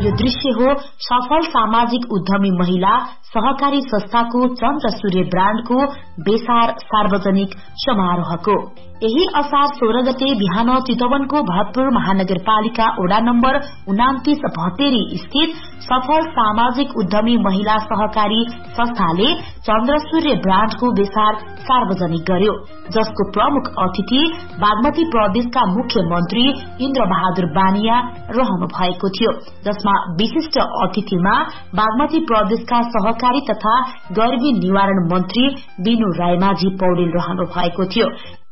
यो दृश्य हो सफल सामाजिक उद्यमी महिला सहकारी संस्थाको चन्द्र सूर्य ब्राण्डको बेसार सार्वजनिक समारोहको। यही असार 16 गते बिहान चितवनको भरतपुर महानगरपालिका वडा नम्बर 29 भतेरी स्थित सफल सामाजिक उद्यमी महिला सहकारी संस्थाले चन्द्र सूर्य ब्राण्डको बेसार सार्वजनिक गर्यो, जसको प्रमुख अतिथि बागमती प्रदेशका मुख्यमन्त्री इन्द्र बहादुर बानिया रहनु भएको थियो, जसमा विशिष्ट अतिथिमा बागमती प्रदेशका सहकारी तथा गरिबी निवारण मन्त्री बिनु रायमाझी पौडेल रहनु भएको थियो।